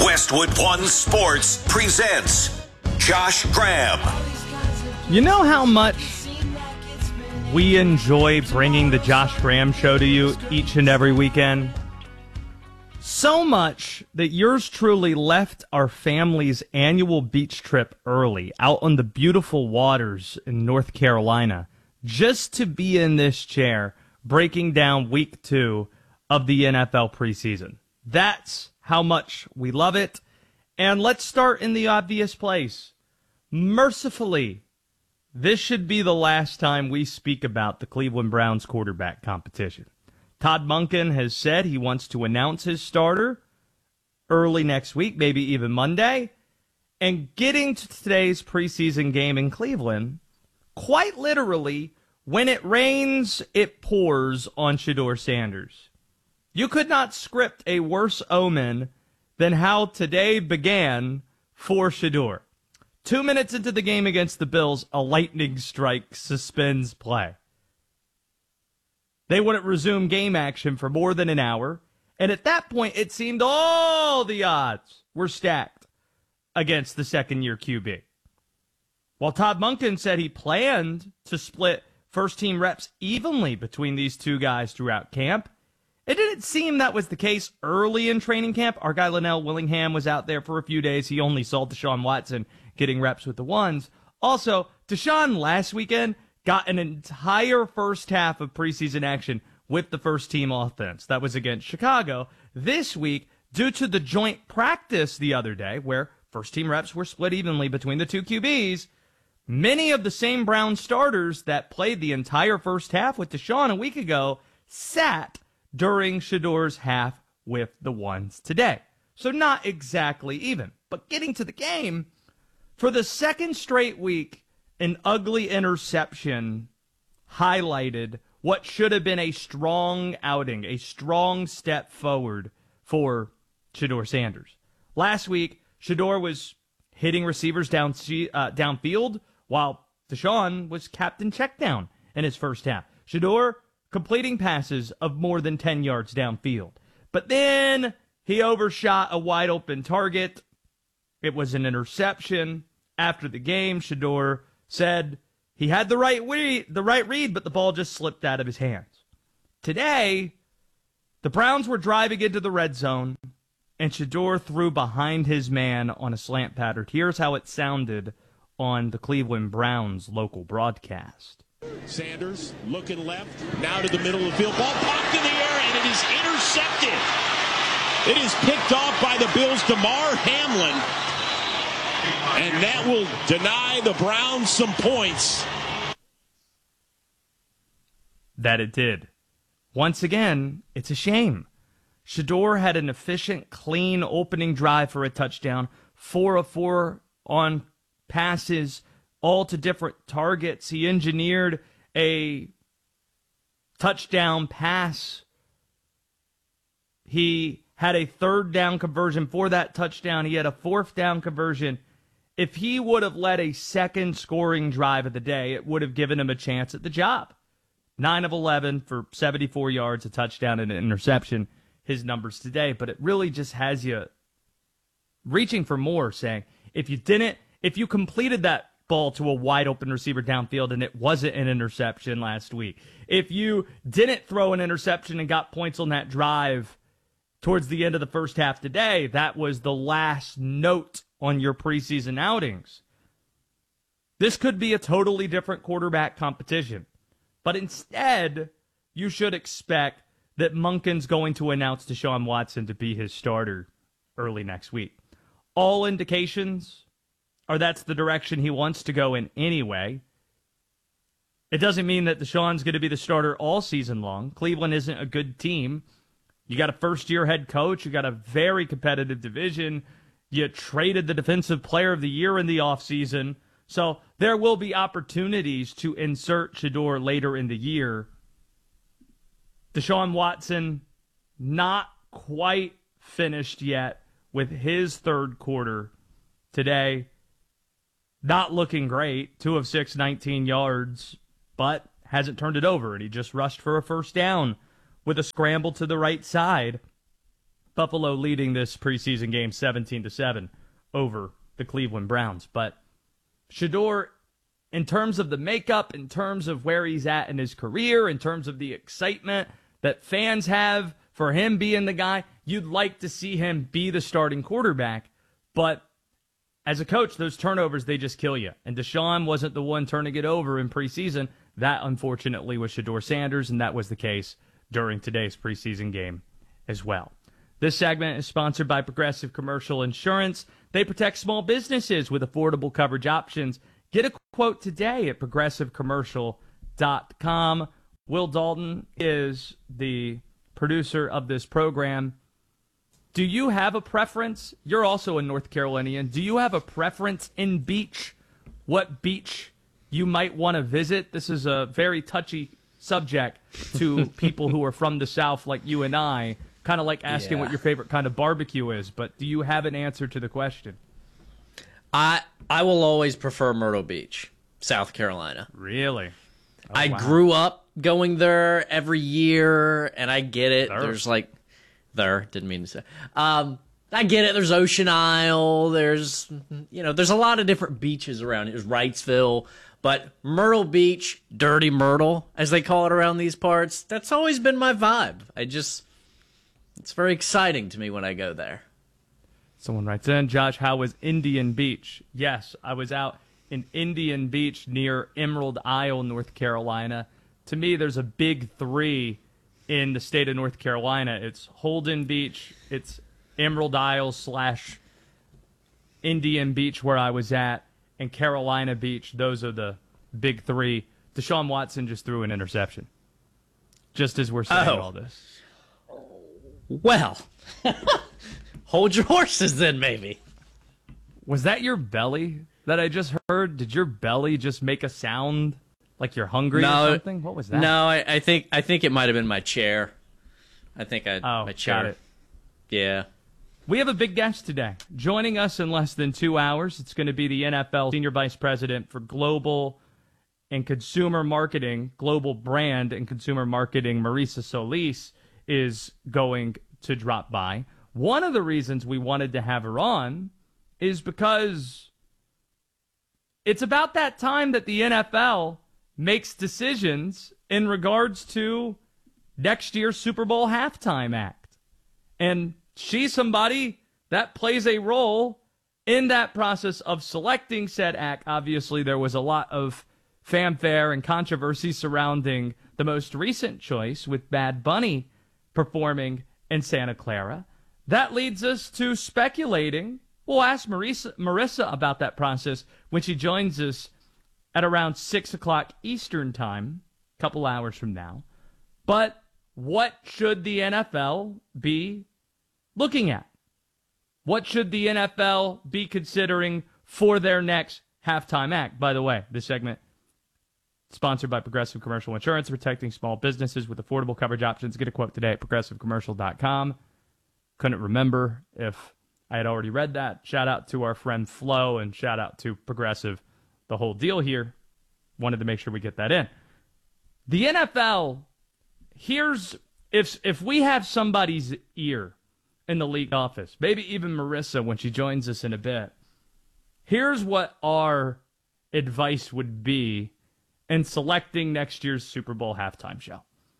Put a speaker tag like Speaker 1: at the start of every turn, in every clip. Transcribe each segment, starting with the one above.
Speaker 1: Westwood One Sports presents Josh Graham.
Speaker 2: You know how much we enjoy bringing the Josh Graham Show to you each and every weekend? So much that yours truly left our family's annual beach trip early out on the beautiful waters in North Carolina just to be in this chair breaking down week 2 of the NFL preseason. That's how much we love it. And let's start in the obvious place. Mercifully, this should be the last time we speak about the Cleveland Browns quarterback competition. Todd Monken has said he wants to announce his starter early next week, maybe even Monday. And getting to today's preseason game in Cleveland, quite literally, when it rains, it pours on Shedeur Sanders. You could not script a worse omen than how today began for Shedeur. 2 minutes into the game against the Bills, a lightning strike suspends play. They wouldn't resume game action for more than an hour, and at that point, it seemed all the odds were stacked against the second-year QB. While Todd Monken said he planned to split first-team reps evenly between these two guys throughout camp, it didn't seem that was the case early in training camp. Our guy Linnell Willingham was out there for a few days. He only saw Deshaun Watson getting reps with the ones. Also, Deshaun last weekend got an entire first half of preseason action with the first-team offense. That was against Chicago. This week, due to the joint practice the other day, where first-team reps were split evenly between the two QBs, many of the same Brown starters that played the entire first half with Deshaun a week ago sat during Shedeur's half with the ones today. So not exactly even. But getting to the game, for the second straight week, an ugly interception highlighted what should have been a strong outing, a strong step forward for Shedeur Sanders. Last week, Shedeur was hitting receivers downfield, while Deshaun was captain checkdown in his first half. Shedeur completing passes of more than 10 yards downfield. But then he overshot a wide-open target. It was an interception. After the game, Shedeur said he had the right read, but the ball just slipped out of his hands. Today, the Browns were driving into the red zone, and Shedeur threw behind his man on a slant pattern. Here's how it sounded on the Cleveland Browns local broadcast.
Speaker 3: Sanders looking left, now to the middle of the field. Ball popped in the air, and it is intercepted. It is picked off by the Bills' Damar Hamlin. And that will deny the Browns some points.
Speaker 2: That it did. Once again, it's a shame. Shedeur had an efficient, clean opening drive for a touchdown. 4 of 4 on passes, all to different targets. He engineered a touchdown pass. He had a third down conversion for that touchdown. He had a fourth down conversion. If he would have led a second scoring drive of the day, it would have given him a chance at the job. 9 of 11 for 74 yards, a touchdown, and an interception, his numbers today. But it really just has you reaching for more, saying, if you completed that ball to a wide open receiver downfield and it wasn't an interception last week, if you didn't throw an interception and got points on that drive towards the end of the first half today, that was the last note on your preseason outings. This could be a totally different quarterback competition. But instead, you should expect that Monken's going to announce Deshaun Watson to be his starter early next week. All indications are that's the direction he wants to go in anyway. It doesn't mean that Deshaun's going to be the starter all season long. Cleveland isn't a good team. You got a first-year head coach. You got a very competitive division. You traded the Defensive Player of the Year in the offseason. So there will be opportunities to insert Shedeur later in the year. Deshaun Watson, not quite finished yet with his third quarter today. Not looking great. 2 of 6, 19 yards, but hasn't turned it over, and he just rushed for a first down with a scramble to the right side. Buffalo leading this preseason game 17-7 over the Cleveland Browns. But Shedeur, in terms of the makeup, in terms of where he's at in his career, in terms of the excitement that fans have for him being the guy, you'd like to see him be the starting quarterback. But as a coach, those turnovers, they just kill you. And Deshaun wasn't the one turning it over in preseason. That, unfortunately, was Shedeur Sanders, and that was the case during today's preseason game as well. This segment is sponsored by Progressive Commercial Insurance. They protect small businesses with affordable coverage options. Get a quote today at progressivecommercial.com. Will Dalton is the producer of this program. Do you have a preference? You're also a North Carolinian. Do you have a preference in beach? What beach you might want to visit? This is a very touchy subject to people who are from the South like you and I, kind of like asking what your favorite kind of barbecue is. But do you have an answer to the question?
Speaker 4: I will always prefer Myrtle Beach, South Carolina.
Speaker 2: Really? Oh,
Speaker 4: I
Speaker 2: wow.
Speaker 4: grew up going there every year, and I get it. There's didn't mean to say. I get it. There's Ocean Isle. There's a lot of different beaches around. There's Wrightsville, but Myrtle Beach, Dirty Myrtle, as they call it around these parts, that's always been my vibe. It's very exciting to me when I go there.
Speaker 2: Someone writes in, Josh, how was Indian Beach? Yes, I was out in Indian Beach near Emerald Isle, North Carolina. To me, there's a big three in the state of North Carolina. It's Holden Beach, it's Emerald Isle / Indian Beach where I was at, and Carolina Beach. Those are the big three. Deshaun Watson just threw an interception, just as we're saying all this.
Speaker 4: Well, hold your horses then, maybe.
Speaker 2: Was that your belly that I just heard? Did your belly just make a sound like you're hungry or something? What was that?
Speaker 4: No, I think it might have been my chair. My chair.
Speaker 2: Got it.
Speaker 4: Yeah.
Speaker 2: We have a big guest today. Joining us in less than 2 hours, it's going to be the NFL Senior Vice President for Global and Consumer Marketing, Global Brand and Consumer Marketing, Marisa Solis, is going to drop by. One of the reasons we wanted to have her on is because it's about that time that the NFL makes decisions in regards to next year's Super Bowl halftime act. And she's somebody that plays a role in that process of selecting said act. Obviously, there was a lot of fanfare and controversy surrounding the most recent choice with Bad Bunny performing in Santa Clara. That leads us to speculating. We'll ask Marisa about that process when she joins us at around 6 o'clock Eastern time, a couple hours from now. But what should the NFL be looking at? What should the NFL be considering for their next halftime act? By the way, this segment sponsored by Progressive Commercial Insurance, protecting small businesses with affordable coverage options. Get a quote today at progressivecommercial.com. Couldn't remember if I had already read that. Shout out to our friend Flo and shout out to Progressive. The whole deal here. Wanted to make sure we get that in. The NFL, here's, if we have somebody's ear in the league office, maybe even Marisa when she joins us in a bit, here's what our advice would be in selecting next year's Super Bowl halftime show.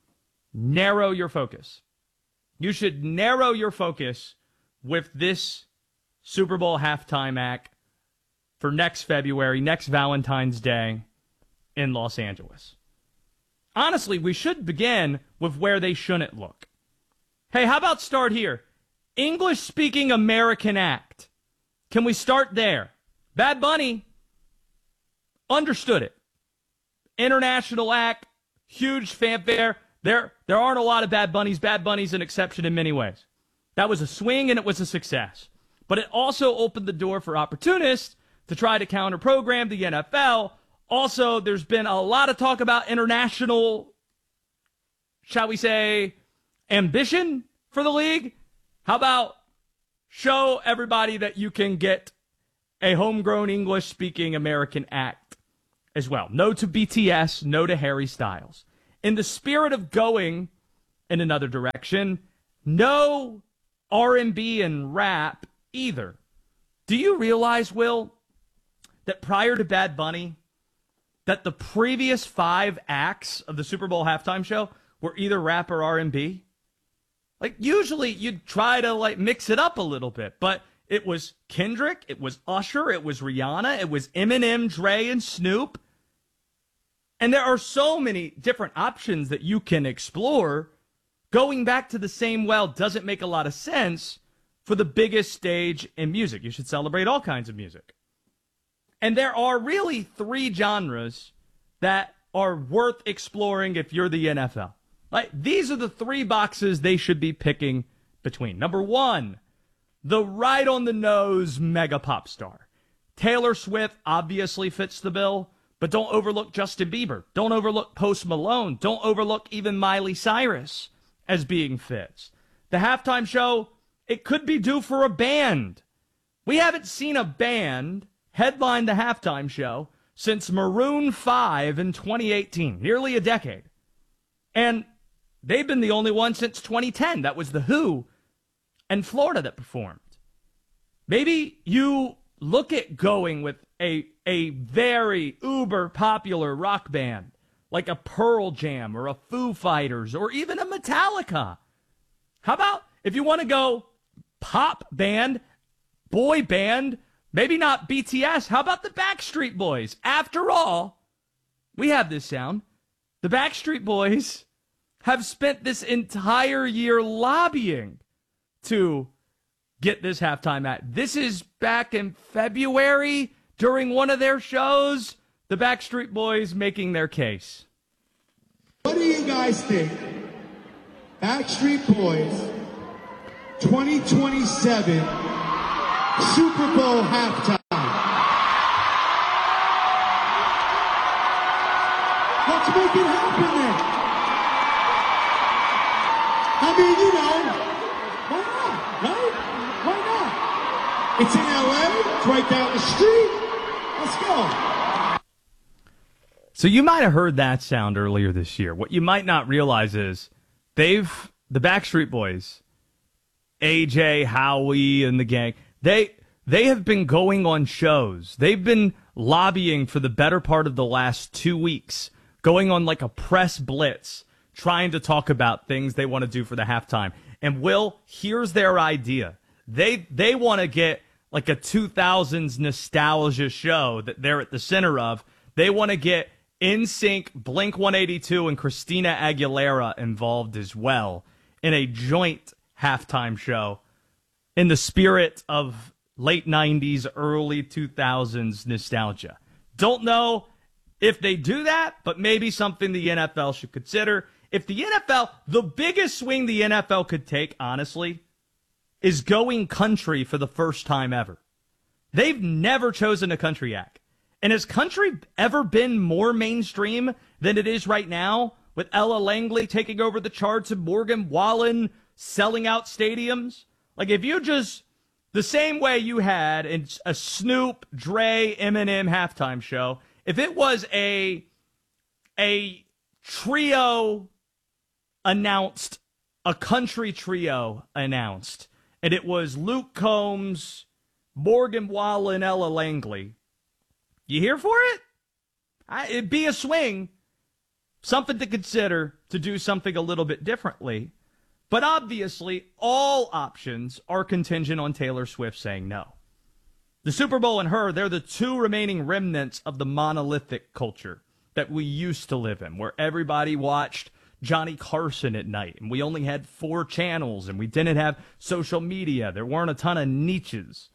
Speaker 2: Narrow your focus. You should narrow your focus with this Super Bowl halftime act for next February, next Valentine's Day in Los Angeles. Honestly, we should begin with where they shouldn't look. Hey, how about start here? English-speaking American act. Can we start there? Bad Bunny understood it. International act, huge fanfare. There aren't a lot of Bad Bunnies. Bad Bunny's an exception in many ways. That was a swing and it was a success. But it also opened the door for opportunists to try to counter-program the NFL. Also, there's been a lot of talk about international, shall we say, ambition for the league. How about show everybody that you can get a homegrown English-speaking American act as well? No to BTS, no to Harry Styles. In the spirit of going in another direction, no R&B and rap either. Do you realize, Will, that prior to Bad Bunny, that the previous 5 acts of the Super Bowl halftime show were either rap or R&B? Like, usually you'd try to, like, mix it up a little bit, but it was Kendrick, it was Usher, it was Rihanna, it was Eminem, Dre, and Snoop. And there are so many different options that you can explore. Going back to the same well doesn't make a lot of sense for the biggest stage in music. You should celebrate all kinds of music. And there are really 3 genres that are worth exploring if you're the NFL. Like, these are the 3 boxes they should be picking between. Number 1, the right-on-the-nose mega pop star. Taylor Swift obviously fits the bill, but don't overlook Justin Bieber. Don't overlook Post Malone. Don't overlook even Miley Cyrus as being fits. The halftime show, it could be due for a band. We haven't seen a band headline the halftime show since Maroon 5 in 2018, nearly a decade. And they've been the only one since 2010. That was The Who and Florida that performed. Maybe you look at going with a very uber popular rock band like a Pearl Jam or a Foo Fighters or even a Metallica. How about if you want to go pop band, boy band, maybe not BTS, how about the Backstreet Boys? After all, we have this sound. The Backstreet Boys have spent this entire year lobbying to get this halftime act. This is back in February during one of their shows, the Backstreet Boys making their case.
Speaker 5: What do you guys think? Backstreet Boys 2027 Super Bowl halftime. Let's make it happen then. I mean, you know, why not, right? Why not? It's in LA, it's right down the street. Let's go.
Speaker 2: So you might have heard that sound earlier this year. What you might not realize is the Backstreet Boys, AJ, Howie, and the gang, they have been going on shows. They've been lobbying for the better part of the last 2 weeks, going on like a press blitz, trying to talk about things they want to do for the halftime. And Will, here's their idea. They want to get like a 2000s nostalgia show that they're at the center of. They want to get NSYNC, Blink-182, and Christina Aguilera involved as well in a joint halftime show in the spirit of late 90s, early 2000s nostalgia. Don't know if they do that, but maybe something the NFL should consider. If the NFL, the biggest swing the NFL could take, honestly, is going country for the first time ever. They've never chosen a country act. And has country ever been more mainstream than it is right now, with Ella Langley taking over the charts and Morgan Wallen selling out stadiums? Like, if you just, the same way you had in a Snoop, Dre, Eminem halftime show, if it was a trio announced, a country trio announced, and it was Luke Combs, Morgan Wallen, Ella Langley, you here for it? It'd be a swing. Something to consider to do something a little bit differently. But obviously, all options are contingent on Taylor Swift saying no. The Super Bowl and her, they're the 2 remaining remnants of the monolithic culture that we used to live in, where everybody watched Johnny Carson at night, and we only had 4 channels, and we didn't have social media. There weren't a ton of niches.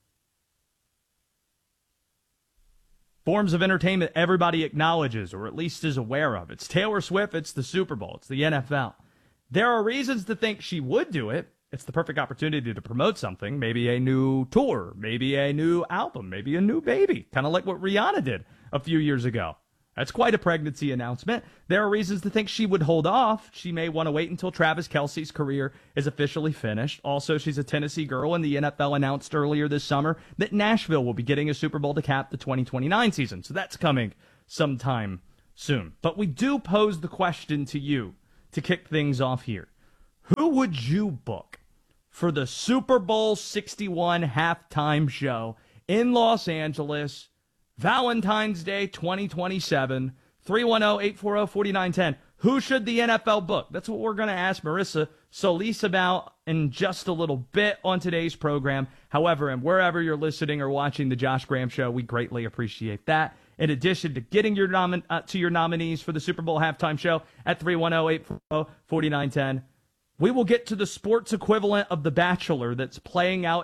Speaker 2: Forms of entertainment everybody acknowledges, or at least is aware of. It's Taylor Swift, it's the Super Bowl, it's the NFL. There are reasons to think she would do it. It's the perfect opportunity to promote something, maybe a new tour, maybe a new album, maybe a new baby, kind of like what Rihanna did a few years ago. That's quite a pregnancy announcement. There are reasons to think she would hold off. She may want to wait until Travis Kelce's career is officially finished. Also, she's a Tennessee girl, and the NFL announced earlier this summer that Nashville will be getting a Super Bowl to cap the 2029 season. So that's coming sometime soon. But we do pose the question to you to kick things off here. Who would you book for the Super Bowl 61 halftime show in Los Angeles, Valentine's Day 2027, 310-840-4910. Who should the NFL book? That's what we're going to ask Marissa Solis about in just a little bit on today's program. However, and wherever you're listening or watching the Josh Graham Show, we greatly appreciate that. In addition to getting your to your nominees for the Super Bowl halftime show at 310-840-4910, we will get to the sports equivalent of The Bachelor that's playing out